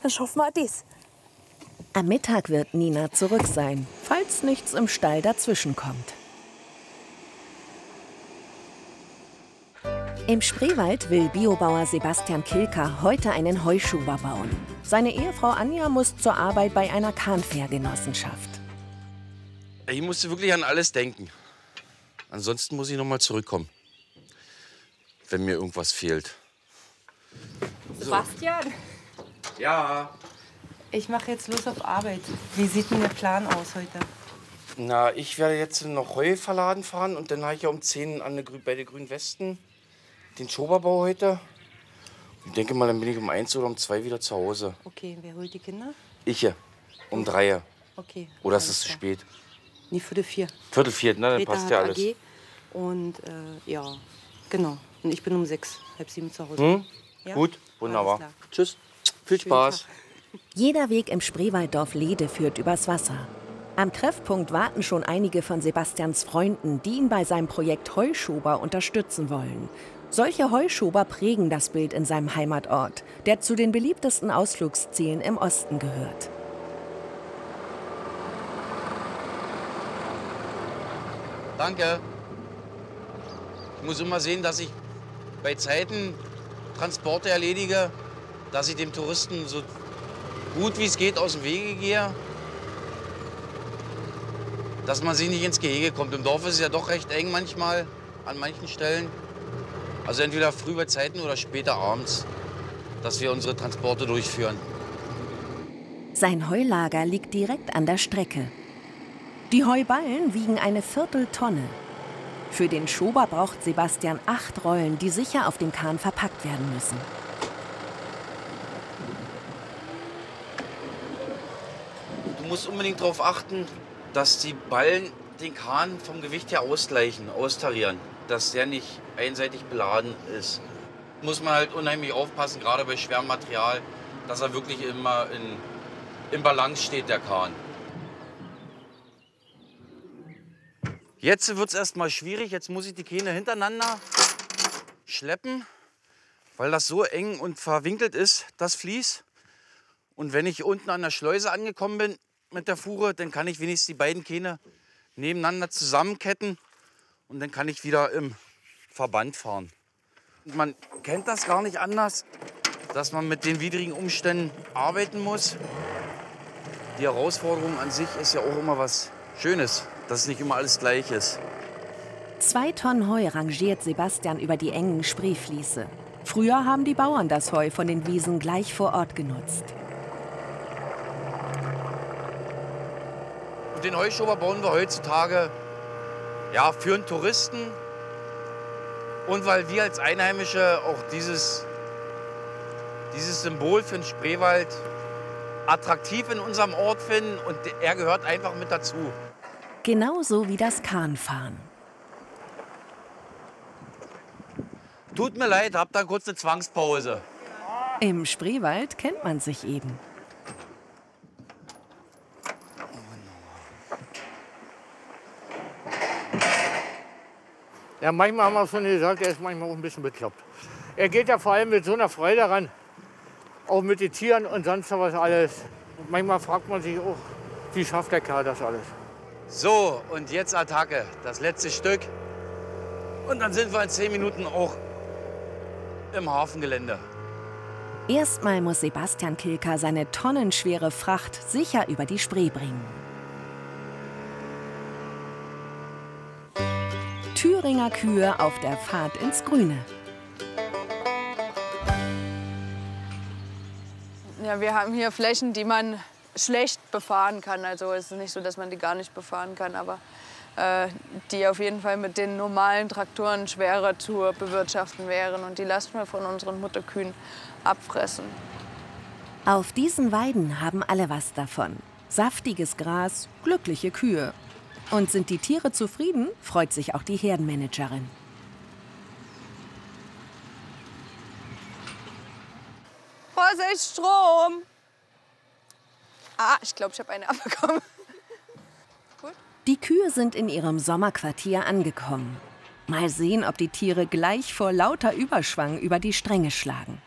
dann schaffen wir das. Am Mittag wird Nina zurück sein, falls nichts im Stall dazwischenkommt. Im Spreewald will Biobauer Sebastian Kilker heute einen Heuschober bauen. Seine Ehefrau Anja muss zur Arbeit bei einer Kahnfährgenossenschaft. Ich musste wirklich an alles denken. Ansonsten muss ich noch mal zurückkommen, wenn mir irgendwas fehlt. Sebastian? Ja. Ich mache jetzt los auf Arbeit. Wie sieht denn der Plan aus heute? Na, ich werde jetzt noch Heu verladen fahren und dann habe ich ja um 10 bei der Grünen Westen den Schoberbau heute. Ich denke mal, dann bin ich um 1 oder um 2 wieder zu Hause. Okay, wer holt die Kinder? Ich, um 3. Okay. Oder ist es zu spät? Nee, 3:45. 3:45, na, dann Greta passt ja hat alles. AG und ja, genau. Und ich bin um 6, halb 7 zu Hause. Ja? Gut, wunderbar. Alles klar. Tschüss, viel Spaß. Jeder Weg im Spreewalddorf Lede führt übers Wasser. Am Treffpunkt warten schon einige von Sebastians Freunden, die ihn bei seinem Projekt Heuschober unterstützen wollen. Solche Heuschober prägen das Bild in seinem Heimatort, der zu den beliebtesten Ausflugszielen im Osten gehört. Danke. Ich muss immer sehen, dass ich bei Zeiten Transporte erledige, dass ich dem Touristen so gut wie es geht aus dem Wege gehe, dass man sich nicht ins Gehege kommt. Im Dorf ist es ja doch recht eng manchmal, an manchen Stellen. Also entweder früh bei Zeiten oder später abends, dass wir unsere Transporte durchführen. Sein Heulager liegt direkt an der Strecke. Die Heuballen wiegen eine Vierteltonne. Für den Schober braucht Sebastian 8 Rollen, die sicher auf dem Kahn verpackt werden müssen. Du musst unbedingt darauf achten, dass die Ballen den Kahn vom Gewicht her ausgleichen, austarieren, dass der nicht einseitig beladen ist. Muss man halt unheimlich aufpassen, gerade bei schwerem Material, dass er wirklich immer in Balance steht, der Kahn. Jetzt wird es erst mal schwierig, jetzt muss ich die Kähne hintereinander schleppen, weil das so eng und verwinkelt ist, das Vlies. Und wenn ich unten an der Schleuse angekommen bin mit der Fuhre, dann kann ich wenigstens die beiden Kähne nebeneinander zusammenketten und dann kann ich wieder im Verband fahren. Man kennt das gar nicht anders, dass man mit den widrigen Umständen arbeiten muss. Die Herausforderung an sich ist ja auch immer was Schönes, dass es nicht immer alles gleich ist. 2 Tonnen Heu rangiert Sebastian über die engen Spreefließe. Früher haben die Bauern das Heu von den Wiesen gleich vor Ort genutzt. Und den Heuschober bauen wir heutzutage ja, für einen Touristen und weil wir als Einheimische auch dieses Symbol für den Spreewald attraktiv in unserem Ort finden und er gehört einfach mit dazu. Genauso wie das Kahnfahren. Tut mir leid, habt da kurz eine Zwangspause. Im Spreewald kennt man sich eben. Ja, manchmal haben wir schon gesagt, er ist manchmal auch ein bisschen bekloppt. Er geht ja vor allem mit so einer Freude ran, auch mit den Tieren und sonst was alles. Und manchmal fragt man sich auch, wie schafft der Kerl das alles? So, und jetzt Attacke, das letzte Stück. Und dann sind wir in 10 Minuten auch im Hafengelände. Erstmal muss Sebastian Kilker seine tonnenschwere Fracht sicher über die Spree bringen. Thüringer Kühe auf der Fahrt ins Grüne. Ja, wir haben hier Flächen, die man schlecht befahren kann. Also es ist nicht so, dass man die gar nicht befahren kann, aber die auf jeden Fall mit den normalen Traktoren schwerer zu bewirtschaften wären. Und die lassen wir von unseren Mutterkühen abfressen. Auf diesen Weiden haben alle was davon. Saftiges Gras, glückliche Kühe. Und sind die Tiere zufrieden, freut sich auch die Herdenmanagerin. Vorsicht, Strom! Ah, ich glaube, ich habe eine abbekommen. Die Kühe sind in ihrem Sommerquartier angekommen. Mal sehen, ob die Tiere gleich vor lauter Überschwang über die Stränge schlagen.